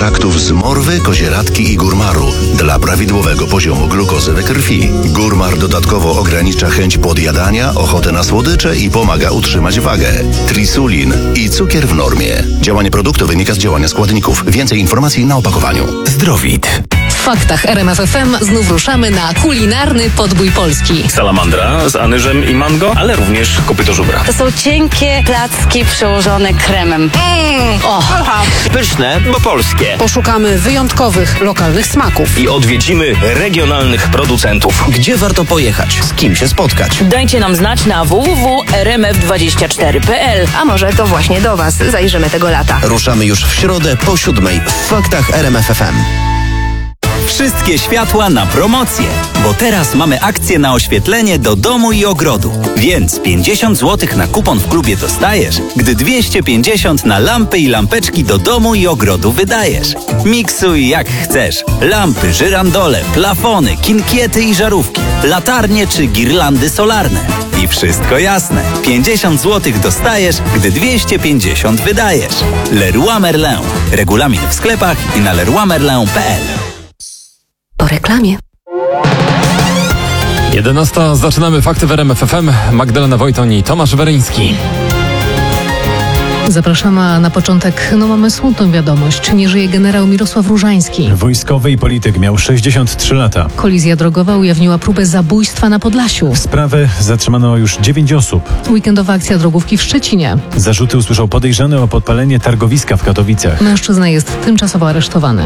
ekstraktów z morwy, kozieradki i górmaru dla prawidłowego poziomu glukozy we krwi. Górmar dodatkowo ogranicza chęć podjadania, ochotę na słodycze i pomaga utrzymać wagę. Trisulin i cukier w normie. Działanie produktu wynika z działania składników. Więcej informacji na opakowaniu. Zdrowit. W faktach RMF FM znów ruszamy na kulinarny podbój Polski. Salamandra z anyżem i mango, ale również kopyto żubra. To są cienkie placki przełożone kremem. Pyszne, bo polskie. Poszukamy wyjątkowych, lokalnych smaków. I odwiedzimy regionalnych producentów. Gdzie warto pojechać? Z kim się spotkać? Dajcie nam znać na www.rmf24.pl. A może to właśnie do Was zajrzymy tego lata. Ruszamy już w środę po 7:00 w faktach RMF FM. Wszystkie światła na promocję, bo teraz mamy akcję na oświetlenie do domu i ogrodu. Więc 50 zł na kupon w klubie dostajesz, gdy 250 na lampy i lampeczki do domu i ogrodu wydajesz. Miksuj jak chcesz. Lampy, żyrandole, plafony, kinkiety i żarówki, latarnie czy girlandy solarne. I wszystko jasne. 50 zł dostajesz, gdy 250 wydajesz. Leroy Merlin. Regulamin w sklepach i na leroymerlin.pl. Po reklamie. 11. Zaczynamy fakty w RMF FM. Magdalena Wojton i Tomasz Weryński. Zapraszamy, a na początek mamy smutną wiadomość. Nie żyje generał Mirosław Różański. Wojskowy i polityk, miał 63 lata. Kolizja drogowa ujawniła próbę zabójstwa na Podlasiu. W sprawę zatrzymano już 9 osób. Weekendowa akcja drogówki w Szczecinie. Zarzuty usłyszał podejrzany o podpalenie targowiska w Katowicach. Mężczyzna jest tymczasowo aresztowany.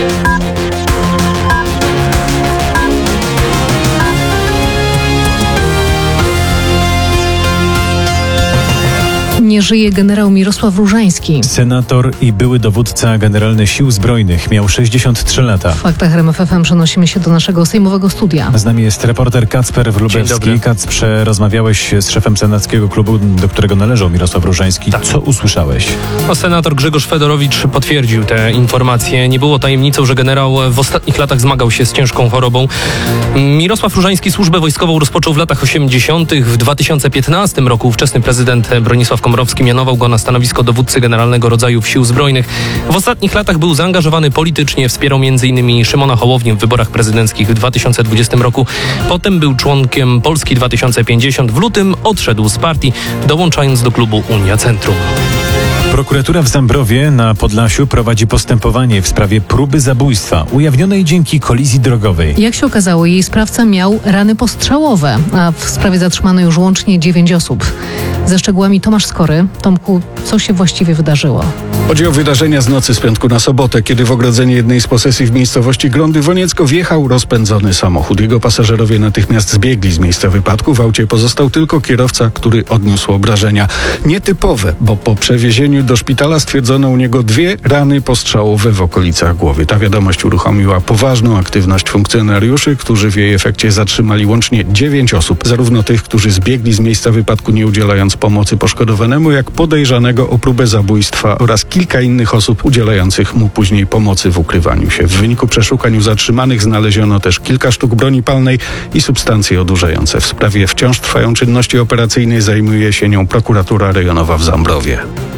Nie żyje generał Mirosław Różański. Senator i były dowódca generalny Sił Zbrojnych, miał 63 lata. W faktach RMF FM przenosimy się do naszego sejmowego studia. Z nami jest reporter Kacper Wróblewski. Kacprze, rozmawiałeś z szefem senackiego klubu, do którego należał Mirosław Różański. Tak. Co usłyszałeś? Senator Grzegorz Fedorowicz potwierdził te informacje. Nie było tajemnicą, że generał w ostatnich latach zmagał się z ciężką chorobą. Mirosław Różański służbę wojskową rozpoczął w latach 80. W 2015 roku ówczesny prezydent Bronisław Komorowski mianował go na stanowisko dowódcy generalnego rodzajów Sił Zbrojnych. W ostatnich latach był zaangażowany politycznie, wspierał m.in. Szymona Hołownię w wyborach prezydenckich w 2020 roku. Potem był członkiem Polski 2050. W lutym odszedł z partii, dołączając do klubu Unia Centrum. Prokuratura w Zambrowie na Podlasiu prowadzi postępowanie w sprawie próby zabójstwa ujawnionej dzięki kolizji drogowej. Jak się okazało, jej sprawca miał rany postrzałowe, a w sprawie zatrzymano już łącznie 9 osób. Ze szczegółami Tomasz Skory. Tomku, co się właściwie wydarzyło? Chodzi o wydarzenia z nocy z piątku na sobotę, kiedy w ogrodzenie jednej z posesji w miejscowości Glądy Woniecko wjechał rozpędzony samochód. Jego pasażerowie natychmiast zbiegli z miejsca wypadku. W aucie pozostał tylko kierowca, który odniósł obrażenia. Nietypowe, bo po przewiezieniu do szpitala stwierdzono u niego 2 rany postrzałowe w okolicach głowy. Ta wiadomość uruchomiła poważną aktywność funkcjonariuszy, którzy w jej efekcie zatrzymali łącznie 9 osób. Zarówno tych, którzy zbiegli z miejsca wypadku, nie udzielając pomocy poszkodowanemu, jak podejrzanego o próbę zabójstwa oraz kilka innych osób udzielających mu później pomocy w ukrywaniu się. W wyniku przeszukań u zatrzymanych znaleziono też kilka sztuk broni palnej i substancje odurzające. W sprawie wciąż trwają czynności operacyjne, zajmuje się nią prokuratura rejonowa w Zambrowie.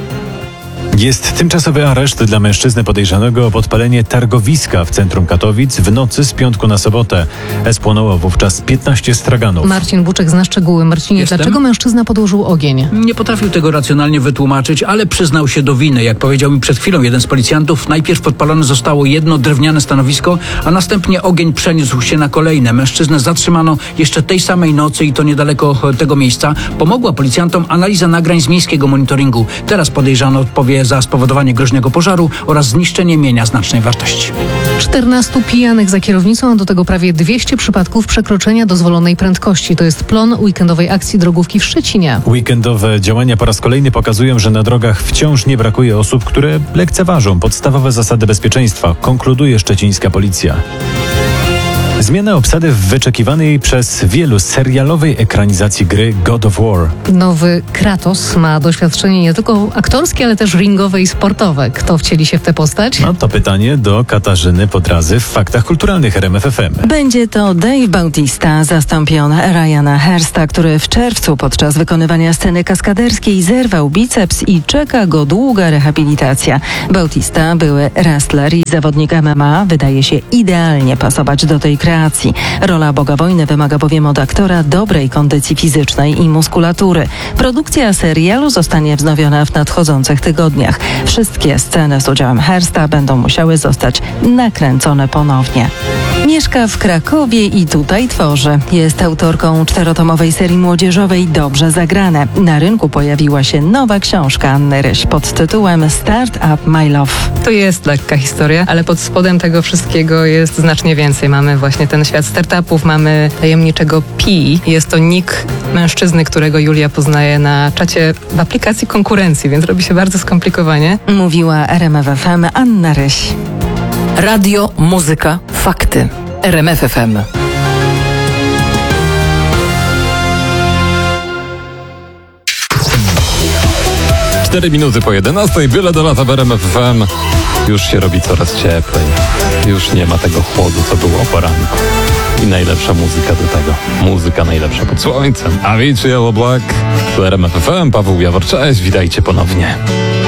Jest tymczasowy areszt dla mężczyzny podejrzanego o podpalenie targowiska w centrum Katowic w nocy z piątku na sobotę. Spłonęło wówczas 15 straganów. Marcin Buczek zna szczegóły. Marcinie, dlaczego mężczyzna podłożył ogień? Nie potrafił tego racjonalnie wytłumaczyć, ale przyznał się do winy. Jak powiedział mi przed chwilą jeden z policjantów, najpierw podpalone zostało jedno drewniane stanowisko, a następnie ogień przeniósł się na kolejne. Mężczyznę zatrzymano jeszcze tej samej nocy i to niedaleko tego miejsca. Pomogła policjantom analiza nagrań z miejskiego monitoringu. Teraz podejrzany odpowie za spowodowanie groźnego pożaru oraz zniszczenie mienia znacznej wartości. 14 pijanych za kierownicą, a do tego prawie 200 przypadków przekroczenia dozwolonej prędkości. To jest plon weekendowej akcji drogówki w Szczecinie. Weekendowe działania po raz kolejny pokazują, że na drogach wciąż nie brakuje osób, które lekceważą podstawowe zasady bezpieczeństwa, konkluduje szczecińska policja. Zmiana obsady w wyczekiwanej przez wielu serialowej ekranizacji gry God of War. Nowy Kratos ma doświadczenie nie tylko aktorskie, ale też ringowe i sportowe. Kto wcieli się w tę postać? No to pytanie do Katarzyny Potrazy w Faktach Kulturalnych RMF FM. Będzie to Dave Bautista, zastąpion Ryana Hursta, który w czerwcu podczas wykonywania sceny kaskaderskiej zerwał biceps i czeka go długa rehabilitacja. Bautista, były wrestler i zawodnik MMA, wydaje się idealnie pasować do tej kreacji. Rola Boga Wojny wymaga bowiem od aktora dobrej kondycji fizycznej i muskulatury. Produkcja serialu zostanie wznowiona w nadchodzących tygodniach. Wszystkie sceny z udziałem Hursta będą musiały zostać nakręcone ponownie. Mieszka w Krakowie i tutaj tworzy. Jest autorką 4-tomowej serii młodzieżowej Dobrze zagrane. Na rynku pojawiła się nowa książka Anny Ryś pod tytułem Start Up My Love. To jest lekka historia, ale pod spodem tego wszystkiego jest znacznie więcej. Mamy właśnie ten świat startupów, mamy tajemniczego Pi. Jest to nick mężczyzny, którego Julia poznaje na czacie w aplikacji konkurencji, więc robi się bardzo skomplikowanie. Mówiła RMF FM Anna Ryś. Radio, muzyka, fakty. RMF FM. 4 minuty po 11. Byle do lata w RMF FM. Już się robi coraz cieplej. Już nie ma tego chłodu, co było o poranku. I najlepsza muzyka do tego. Muzyka najlepsza pod słońcem. Avicii Yellow Black. To RMF FM. Paweł Jawor, cześć. Witajcie ponownie.